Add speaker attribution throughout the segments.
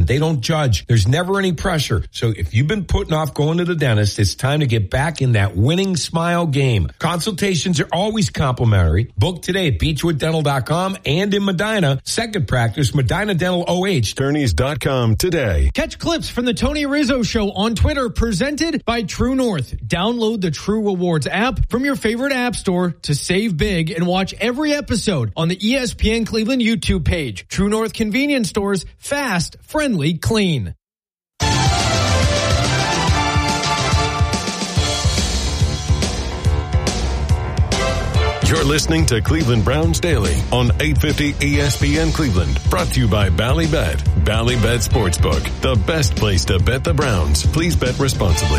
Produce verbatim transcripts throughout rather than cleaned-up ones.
Speaker 1: They don't judge. There's never any pressure. So if you've been putting off going to the dentist, it's time to get back in that winning smile game. Consultations are always complimentary. Book today at beechwood dental dot com and in Medina. Second practice, Medina Dental O H.
Speaker 2: attorneys dot com today.
Speaker 3: Catch clips from the Tony Rizzo Show on Twitter, presented by True North. Download the True Rewards app from your favorite app store to save big and watch every episode on the E S P N Cleveland YouTube page. True North convenience stores, fast, friendly, clean.
Speaker 2: You're listening to Cleveland Browns Daily on eight fifty E S P N Cleveland. Brought to you by Ballybet. Ballybet Sportsbook, the best place to bet the Browns. Please bet responsibly.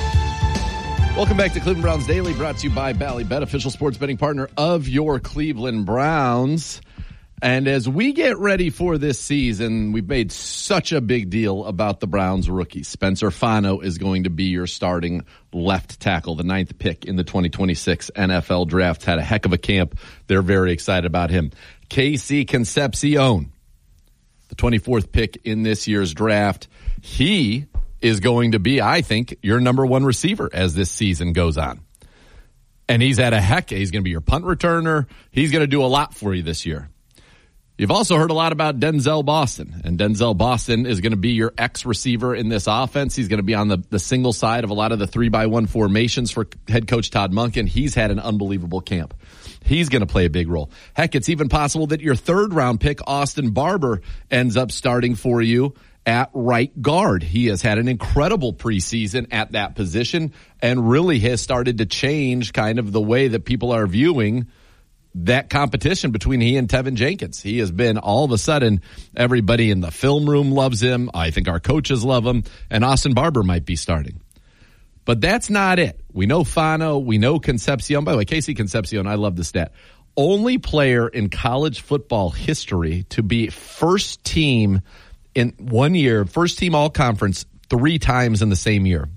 Speaker 4: Welcome back to Cleveland Browns Daily, brought to you by Ballybet, official sports betting partner of your Cleveland Browns. And as we get ready for this season, we've made such a big deal about the Browns rookie. Spencer Fano is going to be your starting left tackle, the ninth pick in the twenty twenty-six N F L draft. Had a heck of a camp. They're very excited about him. Casey Concepcion, the twenty-fourth pick in this year's draft. He is going to be, I think, your number one receiver as this season goes on. And he's at a heck. He's going to be your punt returner. He's going to do a lot for you this year. You've also heard a lot about Denzel Boston, and Denzel Boston is going to be your X receiver in this offense. He's going to be on the, the single side of a lot of the three by one formations for head coach Todd Monken. He's had an unbelievable camp. He's going to play a big role. Heck, it's even possible that your third round pick, Austin Barber, ends up starting for you at right guard. He has had an incredible preseason at that position and really has started to change kind of the way that people are viewing that competition between he and Tevin Jenkins. He has been, all of a sudden, everybody in the film room loves him. I think our coaches love him. And Austin Barber might be starting. But that's not it. We know Fano. We know Concepcion. By the way, Casey Concepcion, I love the stat. Only player in college football history to be first team in one year, first team all-conference three times in the same year.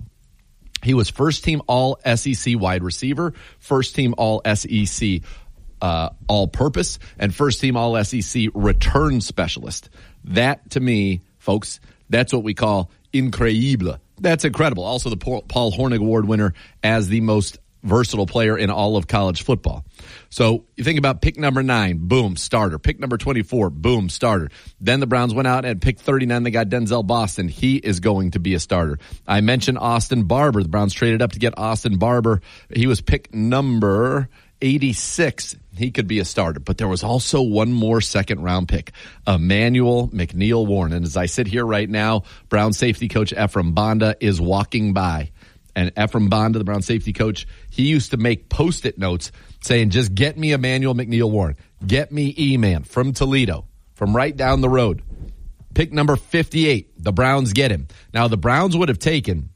Speaker 4: He was first team all S E C wide receiver, first team all S E C Uh, all-purpose, and first-team All-S E C return specialist. That, to me, folks, that's what we call increíble. That's incredible. Also the Paul Hornung Award winner as the most versatile player in all of college football. So you think about pick number nine, boom, starter. Pick number twenty-four, boom, starter. Then the Browns went out and picked thirty-nine. They got Denzel Boston. He is going to be a starter. I mentioned Austin Barber. The Browns traded up to get Austin Barber. He was pick number eighty-six. He could be a starter. But there was also one more second-round pick, Emmanuel McNeil Warren. And as I sit here right now, Brown safety coach Ephraim Banda is walking by. And Ephraim Banda, the Brown safety coach, he used to make Post-it notes saying, just get me Emmanuel McNeil Warren. Get me E-Man from Toledo, from right down the road. Pick number fifty-eight. The Browns get him. Now, the Browns would have taken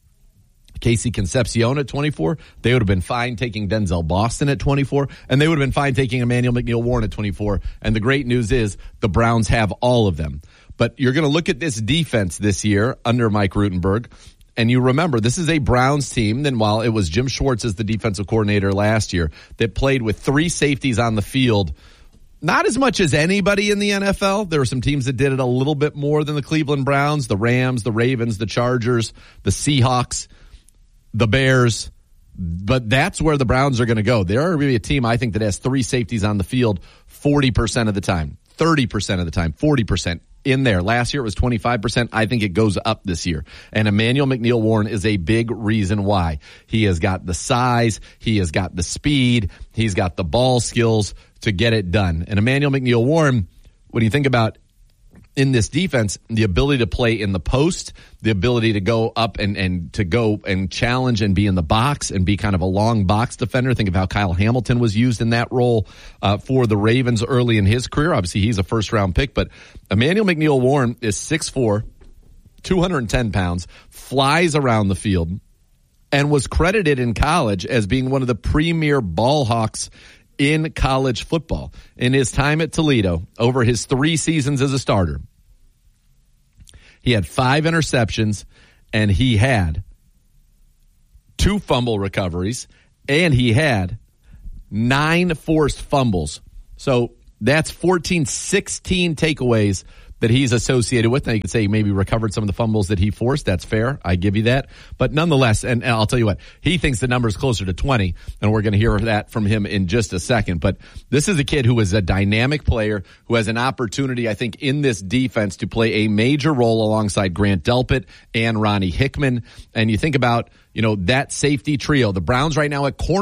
Speaker 4: Casey Concepcion at twenty-four. They would have been fine taking Denzel Boston at twenty-four, and they would have been fine taking Emmanuel McNeil Warren at twenty-four. And the great news is the Browns have all of them. But you're going to look at this defense this year under Mike Rutenberg, and you remember this is a Browns team. Then while it was Jim Schwartz as the defensive coordinator last year that played with three safeties on the field, not as much as anybody in the N F L. There were some teams that did it a little bit more than the Cleveland Browns, the Rams, the Ravens, the Chargers, the Seahawks, the Bears, but that's where the Browns are going to go. They're going to be a team, I think, that has three safeties on the field forty percent of the time, thirty percent of the time, forty percent in there. Last year it was twenty-five percent. I think it goes up this year. And Emmanuel McNeil Warren is a big reason why. He has got the size, he has got the speed, he's got the ball skills to get it done. And Emmanuel McNeil Warren, when you think about in this defense, the ability to play in the post, the ability to go up and, and to go and challenge and be in the box and be kind of a long box defender. Think of how Kyle Hamilton was used in that role uh, for the Ravens early in his career. Obviously, he's a first-round pick, but Emmanuel McNeil Warren is six foot four, two hundred ten pounds, flies around the field, and was credited in college as being one of the premier ball hawks in college football. In his time at Toledo, over his three seasons as a starter, he had five interceptions, and he had two fumble recoveries, and he had nine forced fumbles. So that's fourteen, sixteen takeaways that he's associated with. Now you could say he maybe recovered some of the fumbles that he forced. That's fair. I give you that. But nonetheless, and, and I'll tell you what, he thinks the number is closer to twenty, and we're going to hear that from him in just a second. But this is a kid who is a dynamic player who has an opportunity, I think, in this defense to play a major role alongside Grant Delpit and Ronnie Hickman. And you think about, you know, that safety trio. The Browns right now at corner